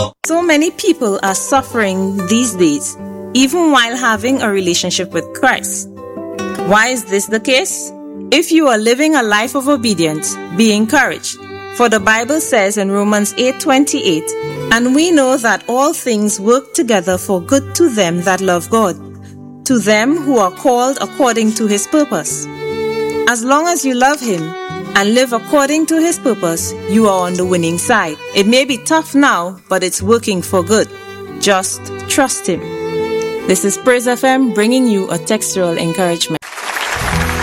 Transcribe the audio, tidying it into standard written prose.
So many people are suffering these days, even while having a relationship with Christ. Why is this the case? If you are living a life of obedience, be encouraged. For the Bible says in Romans 8:28, "And we know that all things work together for good to them that love God, to them who are called according to His purpose." As long as you love Him and live according to His purpose, you are on the winning side. It may be tough now, but it's working for good. Just trust Him. This is Praise FM bringing you a textual encouragement.